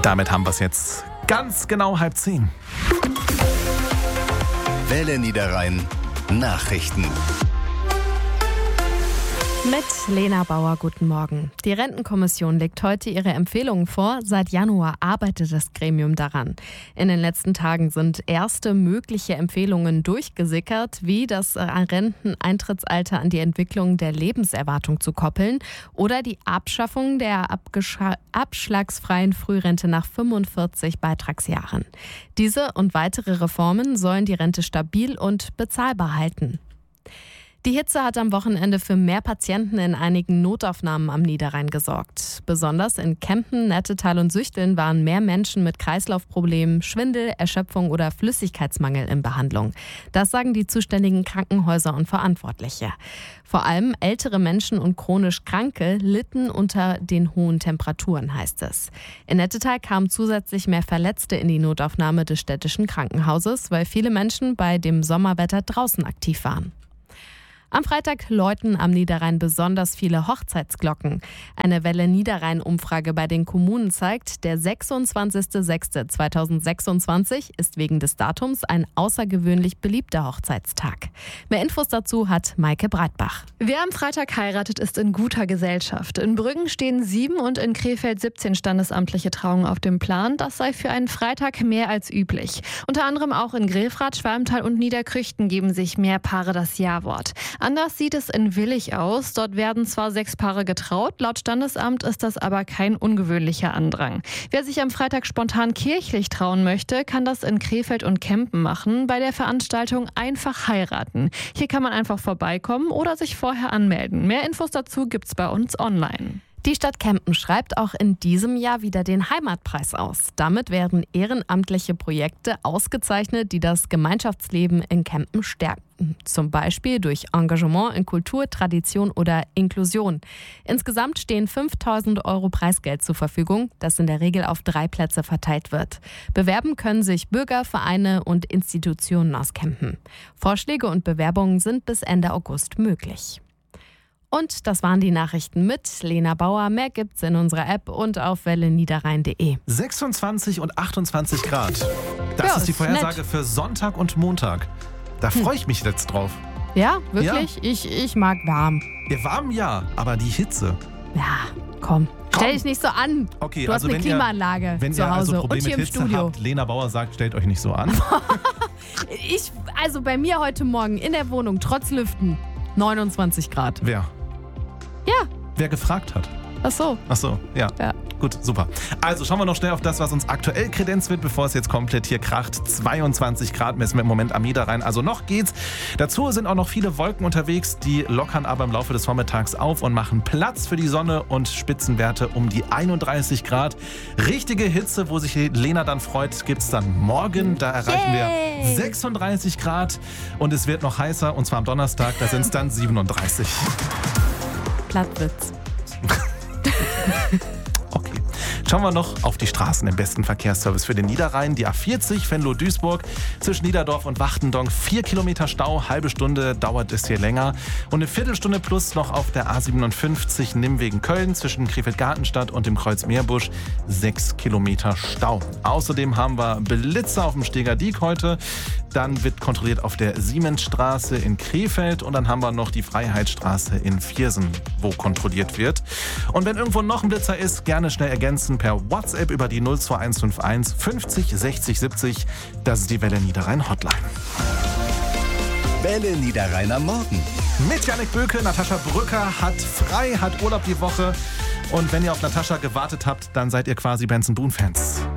Damit haben wir es jetzt ganz genau 9:30. Welle Niederrhein Nachrichten. Mit Lena Bauer, guten Morgen. Die Rentenkommission legt heute ihre Empfehlungen vor. Seit Januar arbeitet das Gremium daran. In den letzten Tagen sind erste mögliche Empfehlungen durchgesickert, wie das Renteneintrittsalter an die Entwicklung der Lebenserwartung zu koppeln oder die Abschaffung der abschlagsfreien Frührente nach 45 Beitragsjahren. Diese und weitere Reformen sollen die Rente stabil und bezahlbar halten. Die Hitze hat am Wochenende für mehr Patienten in einigen Notaufnahmen am Niederrhein gesorgt. Besonders in Kempen, Nettetal und Süchteln waren mehr Menschen mit Kreislaufproblemen, Schwindel, Erschöpfung oder Flüssigkeitsmangel in Behandlung. Das sagen die zuständigen Krankenhäuser und Verantwortliche. Vor allem ältere Menschen und chronisch Kranke litten unter den hohen Temperaturen, heißt es. In Nettetal kamen zusätzlich mehr Verletzte in die Notaufnahme des städtischen Krankenhauses, weil viele Menschen bei dem Sommerwetter draußen aktiv waren. Am Freitag läuten am Niederrhein besonders viele Hochzeitsglocken. Eine Welle Niederrhein-Umfrage bei den Kommunen zeigt, der 26.06.2026 ist wegen des Datums ein außergewöhnlich beliebter Hochzeitstag. Mehr Infos dazu hat Maike Breitbach. Wer am Freitag heiratet, ist in guter Gesellschaft. In Brüggen stehen 7 und in Krefeld 17 standesamtliche Trauungen auf dem Plan. Das sei für einen Freitag mehr als üblich. Unter anderem auch in Grefrath, Schwalmtal und Niederkrüchten geben sich mehr Paare das Ja-Wort. Anders sieht es in Willich aus. Dort werden zwar 6 Paare getraut, laut Standesamt ist das aber kein ungewöhnlicher Andrang. Wer sich am Freitag spontan kirchlich trauen möchte, kann das in Krefeld und Kempen machen, bei der Veranstaltung Einfach heiraten. Hier kann man einfach vorbeikommen oder sich vorher anmelden. Mehr Infos dazu gibt's bei uns online. Die Stadt Kempen schreibt auch in diesem Jahr wieder den Heimatpreis aus. Damit werden ehrenamtliche Projekte ausgezeichnet, die das Gemeinschaftsleben in Kempen stärken. Zum Beispiel durch Engagement in Kultur, Tradition oder Inklusion. Insgesamt stehen 5.000 € Preisgeld zur Verfügung, das in der Regel auf 3 Plätze verteilt wird. Bewerben können sich Bürger, Vereine und Institutionen aus Kempen. Vorschläge und Bewerbungen sind bis Ende August möglich. Und das waren die Nachrichten mit Lena Bauer. Mehr gibt's in unserer App und auf welleniederrhein.de. 26 und 28 Grad. Das ist die Vorhersage nett für Sonntag und Montag. Da freue ich mich jetzt drauf. Ja, wirklich? Ja. Ich mag warm. Ja, warm ja, aber die Hitze. Ja, komm. Stell dich nicht so an. Okay, du hast eine Klimaanlage zu Hause Probleme und hier mit im Hitze Studio. Habt, Lena Bauer sagt, stellt euch nicht so an. Also bei mir heute Morgen in der Wohnung, trotz Lüften, 29 Grad. Wer? Ja. Wer gefragt hat. Ach so, ja. Ja. Gut, super. Also schauen wir noch schnell auf das, was uns aktuell kredenzt wird, bevor es jetzt komplett hier kracht. 22 Grad messen wir im Moment am Niederrhein. Also noch geht's. Dazu sind auch noch viele Wolken unterwegs. Die lockern aber im Laufe des Vormittags auf und machen Platz für die Sonne und Spitzenwerte um die 31 Grad. Richtige Hitze, wo sich Lena dann freut, gibt's dann morgen. Da erreichen wir 36 Grad und es wird noch heißer. Und zwar am Donnerstag, da sind es dann 37. Plattwitz. Okay. Schauen wir noch auf die Straßen im besten Verkehrsservice für den Niederrhein. Die A40 Venlo-Duisburg zwischen Niederdorf und Wachtendonk. 4 Kilometer Stau, halbe Stunde dauert es hier länger. Und eine Viertelstunde plus noch auf der A57 Nimwegen-Köln zwischen Krefeld-Gartenstadt und dem Kreuz Meerbusch. 6 Kilometer Stau. Außerdem haben wir Blitzer auf dem Steger Diek heute. Dann wird kontrolliert auf der Siemensstraße in Krefeld und dann haben wir noch die Freiheitsstraße in Viersen, wo kontrolliert wird. Und wenn irgendwo noch ein Blitzer ist, gerne schnell ergänzen per WhatsApp über die 02151 50 60 70. Das ist die Welle Niederrhein Hotline. Welle Niederrhein am Morgen. Mit Jannik Böke, Natascha Brücker hat frei, hat Urlaub die Woche. Und wenn ihr auf Natascha gewartet habt, dann seid ihr quasi Benson Boone-Fans.